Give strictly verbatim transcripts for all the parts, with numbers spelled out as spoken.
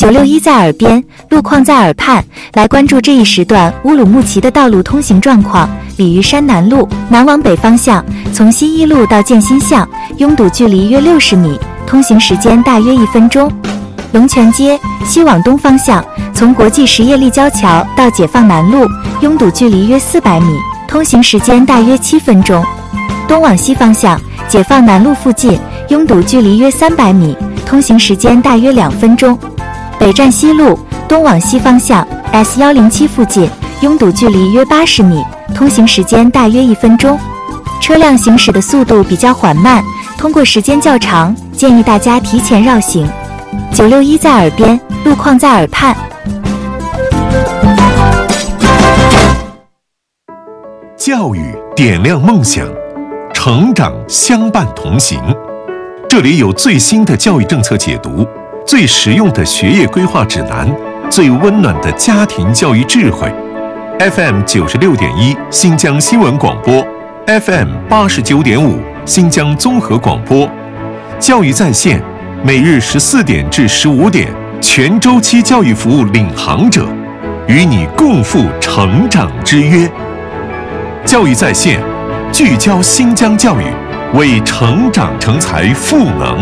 九六一在耳边，路况在耳畔。来关注这一时段乌鲁木齐的道路通行状况。鲤鱼山南路南往北方向，从新一路到建新巷，拥堵距离约六十米，通行时间大约一分钟。龙泉街西往东方向，从国际实业立交桥到解放南路，拥堵距离约四百米，通行时间大约七分钟。东往西方向，解放南路附近，拥堵距离约三百米，通行时间大约两分钟。北站西路东往西方向 S 一零七附近，拥堵距离约八十米，通行时间大约一分钟。车辆行驶的速度比较缓慢，通过时间较长，建议大家提前绕行。九六一在耳边，路况在耳畔。 教育点亮梦想，成长相伴同行。这里有最新的教育政策解读，最实用的学业规划指南，最温暖的家庭教育智慧。F M 九十六点一新疆新闻广播 ，F M 八十九点五新疆综合广播，教育在线，每日十四点至十五点，全周期教育服务领航者，与你共赴成长之约。教育在线，聚焦新疆教育，为成长成才赋能。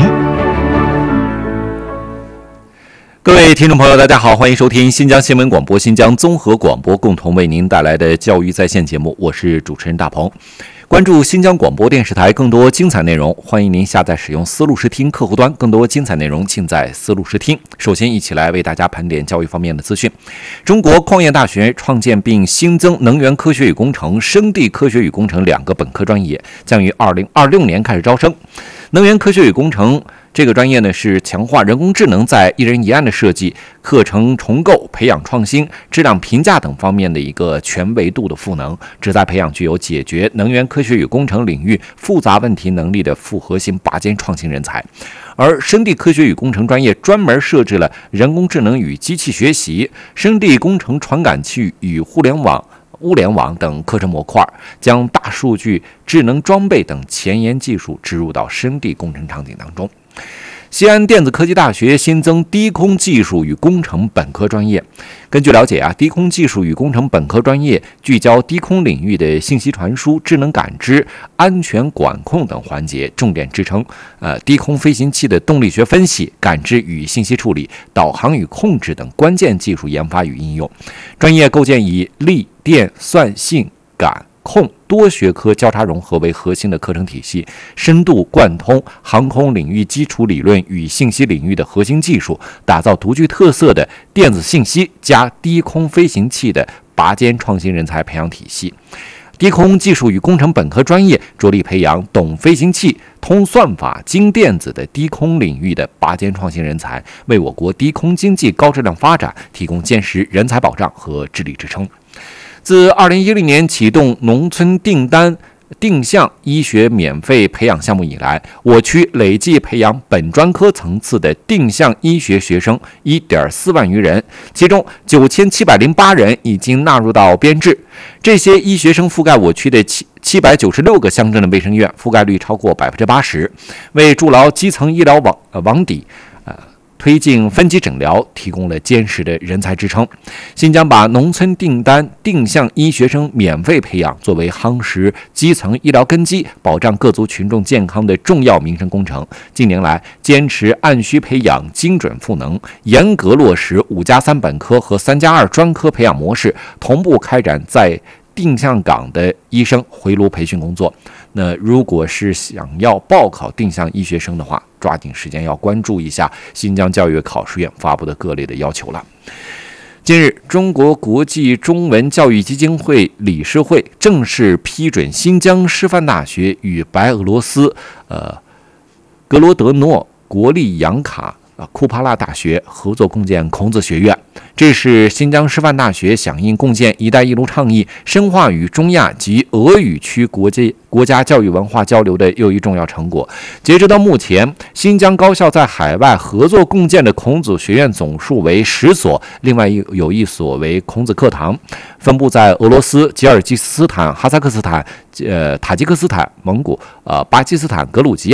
各位听众朋友，大家好，欢迎收听新疆新闻广播、新疆综合广播共同为您带来的教育在线节目，我是主持人大鹏。关注新疆广播电视台更多精彩内容，欢迎您下载使用思路视听客户端，更多精彩内容尽在思路视听。首先一起来为大家盘点教育方面的资讯。中国矿业大学创建并新增能源科学与工程、生地科学与工程两个本科专业，将于二零二六年开始招生。能源科学与工程这个专业呢，是强化人工智能在一人一案的设计、课程重构、培养创新、质量评价等方面的一个全维度的赋能，旨在培养具有解决能源科学与工程领域复杂问题能力的复合型拔尖创新人才。而生地科学与工程专业专门设置了人工智能与机器学习、生地工程传感器与互联网物联网等课程模块，将大数据、智能装备等前沿技术植入到生地工程场景当中。西安电子科技大学新增低空技术与工程本科专业。根据了解啊，低空技术与工程本科专业聚焦低空领域的信息传输、智能感知、安全管控等环节，重点支撑呃低空飞行器的动力学分析、感知与信息处理、导航与控制等关键技术研发与应用。专业构建以力、电、算、信、感、控多学科交叉融合为核心的课程体系，深度贯通航空领域基础理论与信息领域的核心技术，打造独具特色的电子信息加低空飞行器的拔尖创新人才培养体系。低空技术与工程本科专业着力培养懂飞行器、通算法、精电子的低空领域的拔尖创新人才，为我国低空经济高质量发展提供坚实人才保障和智力支撑。自二零一零年启动农村订单定向医学免费培养项目以来，我区累计培养本专科层次的定向医学学生 一点四万余人，其中九千七百零八人已经纳入到编制。这些医学生覆盖我区的七百九十六个乡镇的卫生院，覆盖率超过百分之八十，为筑牢基层医疗网呃网底，呃。推进分级诊疗提供了坚实的人才支撑。新疆把农村订单定向医学生免费培养作为夯实基层医疗根基、保障各族群众健康的重要民生工程。近年来，坚持按需培养、精准赋能，严格落实五加三本科和三加二专科培养模式，同步开展在定向岗的医生回炉培训工作。那如果是想要报考定向医学生的话，抓紧时间要关注一下新疆教育考试院发布的各类的要求了。近日，中国国际中文教育基金会理事会正式批准新疆师范大学与白俄罗斯呃格罗德诺国立扬卡啊，库帕拉大学合作共建孔子学院，这是新疆师范大学响应共建“一带一路”倡议，深化与中亚及俄语区国际国家教育文化交流的又一重要成果。截止到目前，新疆高校在海外合作共建的孔子学院总数为十所，另外有一所为孔子课堂，分布在俄罗斯、吉尔吉斯斯坦、哈萨克斯坦、呃塔吉克斯坦、蒙古、呃巴基斯坦、格鲁吉亚、